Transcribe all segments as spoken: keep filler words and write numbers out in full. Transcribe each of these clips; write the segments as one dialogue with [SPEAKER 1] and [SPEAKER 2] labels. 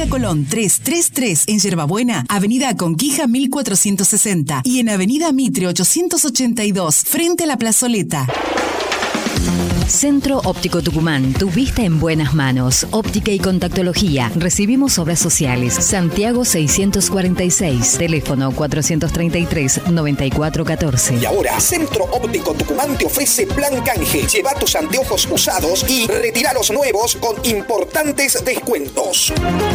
[SPEAKER 1] Colón trescientos treinta y tres en Yerbabuena, Avenida Conquija mil cuatrocientos sesenta y en Avenida Mitre ochocientos ochenta y dos, frente a la plazoleta.
[SPEAKER 2] Centro Óptico Tucumán, tu vista en buenas manos. Óptica y contactología. Recibimos obras sociales. Santiago seiscientos cuarenta y seis. Teléfono cuatrocientos treinta y tres, noventa y cuatro catorce.
[SPEAKER 3] Y ahora, Centro Óptico Tucumán te ofrece plan canje. Lleva tus anteojos usados y retira los nuevos con importantes descuentos.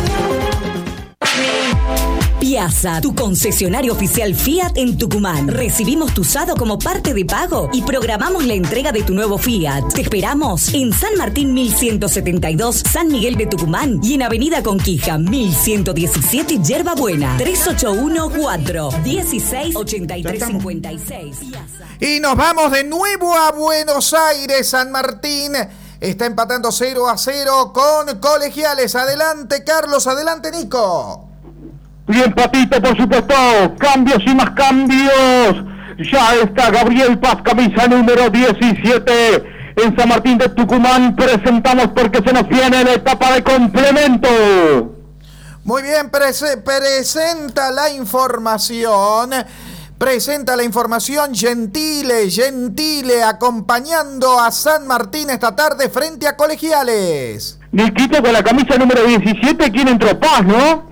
[SPEAKER 4] Piazza, tu concesionario oficial Fiat en Tucumán. Recibimos tu usado como parte de pago y programamos la entrega de tu nuevo Fiat. Te esperamos en San Martín mil ciento setenta y dos, San Miguel de Tucumán y en Avenida Conquija mil ciento diecisiete, Yerbabuena. tres ocho uno cuatro, dieciséis, ochenta y tres, cincuenta y seis.
[SPEAKER 5] Y nos vamos de nuevo a Buenos Aires. San Martín está empatando cero a cero con Colegiales. Adelante, Carlos. Adelante, Nico.
[SPEAKER 6] Bien, Patito, por supuesto, cambios y más cambios. Ya está Gabriel Paz, camisa número diecisiete. En San Martín de Tucumán presentamos porque se nos viene la etapa de complemento.
[SPEAKER 5] Muy bien, prese- presenta la información. Presenta la información Gentile, Gentile, acompañando a San Martín esta tarde frente a Colegiales.
[SPEAKER 6] Niquito con la camisa número diecisiete, ¿quién entró? Paz, ¿no?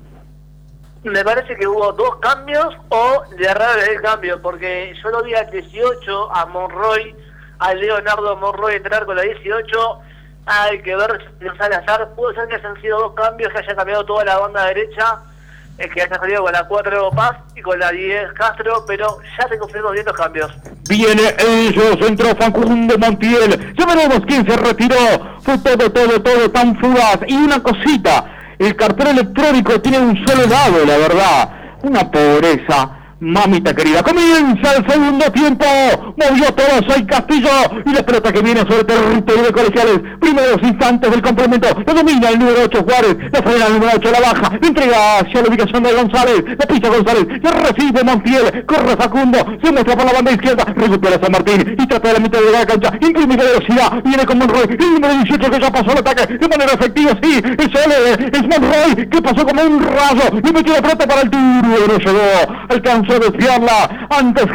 [SPEAKER 7] Me parece que hubo dos cambios o de errar el cambio, porque yo lo vi al dieciocho, a Monroy, a Leonardo Monroy entrar con la dieciocho. Hay que ver si nos sale azar. Puede ser que hayan sido dos cambios, que haya cambiado toda la banda derecha, es que haya salido con la cuatro Paz y con la diez Castro, pero ya se confirmó bien los cambios.
[SPEAKER 6] Viene ellos, entró Facundo Montiel. Ya veremos quién se retiró. Fue todo, todo, todo tan fugaz. Y una cosita. El cartón electrónico tiene un solo lado, la verdad. Una pobreza. Mamita querida, comienza el segundo tiempo. Movió todo Soy Castillo. Y la pelota que viene sobre el territorio de Colegiales. Primeros instantes del complemento. La domina el número ocho Juárez. La frena el número ocho, la baja. Entrega hacia la ubicación de González. La pisa González. La recibe Montiel. Corre Facundo. Se muestra por la banda izquierda. Recupera San Martín. Y trata de la mitad de la cancha. Imprime velocidad. Viene con Monroy. El número dieciocho que ya pasó el ataque. De manera efectiva, sí. Es él. Es Monroy. Que pasó como un rayo. Le metió la pelota para el tiro. No llegó. Alcanzó a desviarla. Antes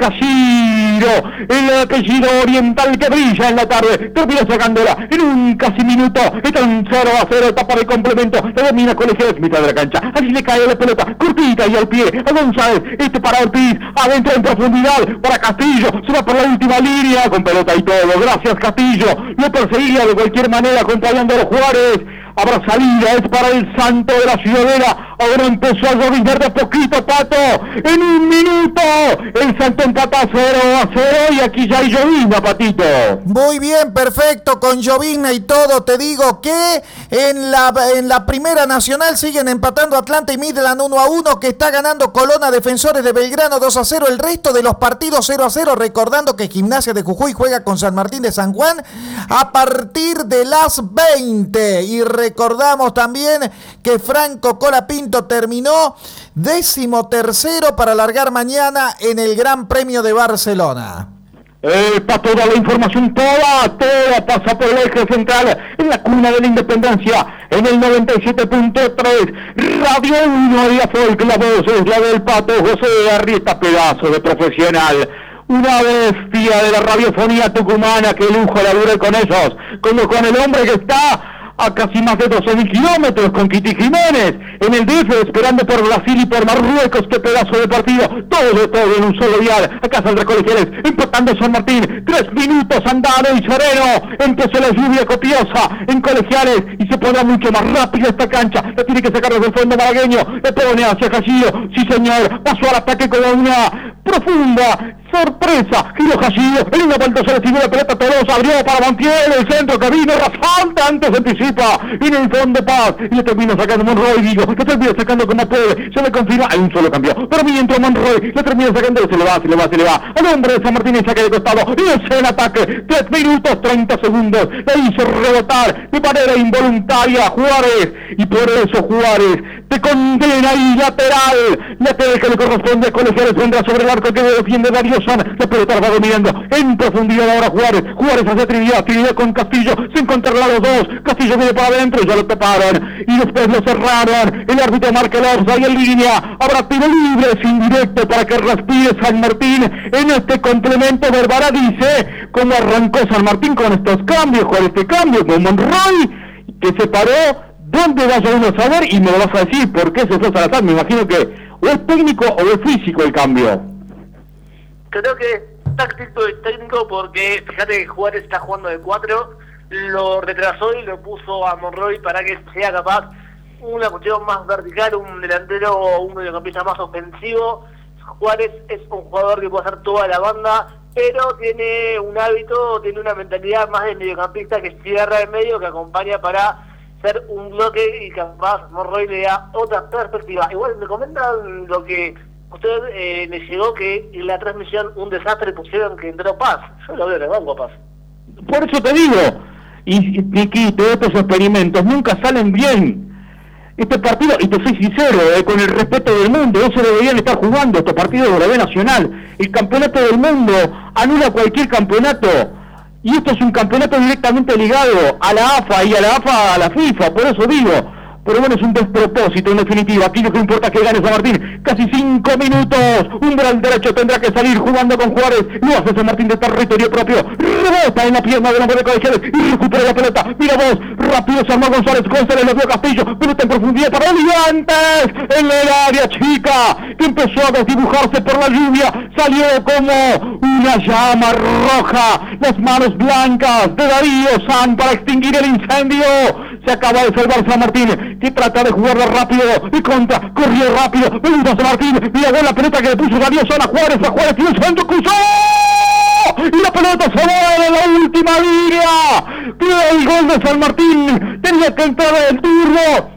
[SPEAKER 6] Jaciro. El apellido oriental que brilla en la tarde. Termina sacándola. En un casi minuto. Está en cero a cero. Etapa de complemento. La domina Colegiales. Mitad de la cancha. Allí le cae la pelota. Cortita y al pie. A González. Este para Ortiz. Adentro en profundidad. Para Castillo. Se va por la última línea. Con pelota y todo. Gracias Castillo. Lo perseguía de cualquier manera acompañando a los Juárez. Habrá salida, es para el Santo de la Ciudadela. Ahora empezó a llover de a poquito, Pato. En un minuto, el Santo empata cero a cero y aquí ya hay llovizna, Patito.
[SPEAKER 5] Muy bien, perfecto, con llovizna y todo. Te digo que en la, en la Primera Nacional siguen empatando Atlanta y Midland uno a uno, que está ganando Colón a Defensores de Belgrano dos a cero. El resto de los partidos cero a cero. Recordando que Gimnasia de Jujuy juega con San Martín de San Juan a partir de las veinte. Y recordamos también que Franco Colapinto terminó décimo tercero para largar mañana en el Gran Premio de Barcelona.
[SPEAKER 6] Eh, para toda la información, toda, toda pasa por el eje central, en la cuna de la independencia, en el noventa y siete punto tres, Radio uno de Folk, la voz es la del Pato José Arrieta, pedazo de profesional. Una bestia de la radiofonía tucumana, que lujo laburar con ellos, como con el hombre que está a casi más de doce mil kilómetros con Kitty Jiménez, en el D F esperando por Brasil y por Marruecos. Qué pedazo de partido, todo, todo en un solo dial. Acá saldrá Colegiales, empatando San Martín, tres minutos andado y sereno, empezó la lluvia copiosa en Colegiales y se pone mucho más rápido esta cancha. La tiene que sacar desde el fondo malagueño, le pone hacia Jacillo, sí señor, pasó al ataque con una profunda sorpresa, giró Jacillo, en una vuelta se recibió la pelota, todos abrió para Montiel, el centro que vino, rasante, antes anticipa, en el fondo Paz, y le termina sacando Monroy, digo, le termina sacando como puede, se le confirma, hay un solo cambio, pero bien entró Monroy, le termina sacando, se le va, se le va, se le va, al hombre de San Martín y saque de costado, y es el ataque, tres minutos, treinta segundos, le hizo rebotar de manera involuntaria a Juárez, y por eso Juárez te condena y lateral, lateral que le corresponde a Colegiales, vendrá sobre el arco que defiende Darío San, la pelota la va dominando en profundidad ahora Juárez, Juárez hace Trinidad, Trinidad con Castillo, se encuentran los dos, Castillo viene para adentro, ya lo taparon, y después lo cerraron, el árbitro marca el offside en línea, habrá tiro libre, sin directo para que respire San Martín, en este complemento Verbara dice, cómo arrancó San Martín con estos cambios, con este cambio, con Monroy, que se paró, ¿dónde vaya uno a saber? Y me lo vas a decir, ¿por qué se fue Salazar? Me imagino que o es técnico o es físico el cambio.
[SPEAKER 7] Creo que es táctico y técnico porque fíjate que Juárez está jugando de cuatro, lo retrasó y lo puso a Monroy para que sea capaz una cuestión más vertical, un delantero o un mediocampista más ofensivo. Juárez es un jugador que puede hacer toda la banda, pero tiene un hábito, tiene una mentalidad más de mediocampista que cierra el medio, que acompaña para ser un bloque y capaz Monroy le da otra perspectiva. Igual me comentan lo que usted eh, le llegó, que en la transmisión un desastre pusieron que entró Paz. Yo lo veo en el banco a Paz.
[SPEAKER 6] Por eso te digo, y, y, y todos estos experimentos nunca salen bien. Este partido, y te soy sincero, eh, con el respeto del mundo, no se deberían estar jugando estos partidos de la B Nacional. El campeonato del mundo anula cualquier campeonato. Y esto es un campeonato directamente ligado a la A F A y a la A F A a la FIFA, por eso digo. Pero bueno, es un despropósito en definitiva. Aquí lo que importa es que gane San Martín. Casi cinco minutos. Un gran derecho tendrá que salir jugando con Juárez. Lo hace San Martín de territorio propio. Rebota en la pierna del hombre de Colegiales y recupera la pelota. Mira vos, rápido se armó González. González lo vio Castillo. Pelota en profundidad para Olivantes. En el área chica, que empezó a desdibujarse por la lluvia. Salió como una llama roja. Las manos blancas de Darío San para extinguir el incendio. Se acaba de salvar San Martín, que trata de jugarlo rápido y contra, corrió rápido, me gusta San Martín, mira la pelota que le puso Darío San a Juárez, a Juárez tiene un centro, cruzó, y la pelota se va en la última línea, queda el gol de San Martín, tenía que entrar el turno,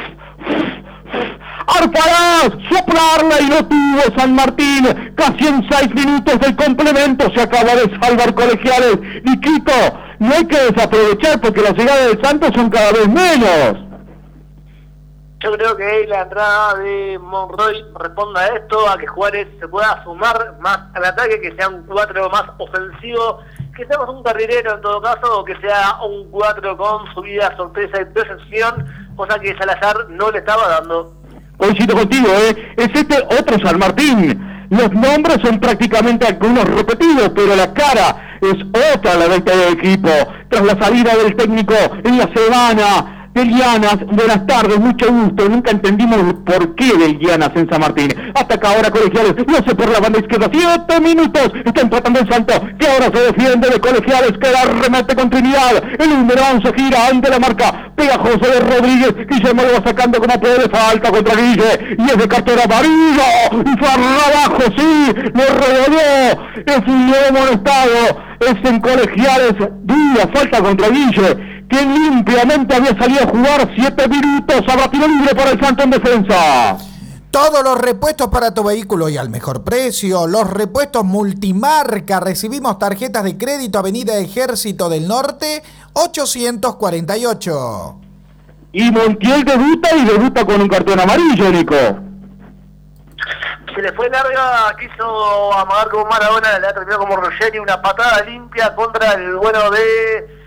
[SPEAKER 6] Arparás, soplarla y no tuvo San Martín, casi en seis minutos del complemento se acaba de salvar Colegiales, y Quito, no hay que desaprovechar porque las llegadas del Santos son cada vez menos.
[SPEAKER 7] Yo creo que la entrada de Monroy responda a esto, a que Juárez se pueda sumar más al ataque, que sea un cuatro más ofensivo, que sea más un carrilero en todo caso, o que sea un cuatro con subida, sorpresa y percepción, cosa que Salazar no le estaba dando.
[SPEAKER 6] Coincido contigo, ¿eh? Es este otro San Martín. Los nombres son prácticamente algunos repetidos, pero la cara es otra la de este equipo. Tras la salida del técnico en la semana, del Llanas, buenas tardes, mucho gusto. Nunca entendimos el porqué del Llanas en San Martín. Hasta acá ahora Colegiales, no sé por la banda izquierda, siete minutos, está empatando el Santo, que ahora se defiende de Colegiales, que la remete con Trinidad. El número once gira ante la marca, pega José de Rodríguez, Guillermo lo va sacando como puede, falta contra Guille, y es de cartera amarillo, y fue abajo, sí, lo revolvió, es un nuevo amonestado, es en Colegiales, dura falta contra Guille, que limpiamente había salido a jugar siete minutos, habrá tiro libre para el Santo en defensa.
[SPEAKER 5] Todos los repuestos para tu vehículo y al mejor precio. Los repuestos multimarca. Recibimos tarjetas de crédito, Avenida Ejército del Norte, ochocientos cuarenta y ocho.
[SPEAKER 6] Y Montiel debuta y debuta con un cartón amarillo, Nico.
[SPEAKER 7] Se le fue larga, quiso amagar como Maradona, le ha terminado como Ruggeri, una patada limpia contra el bueno de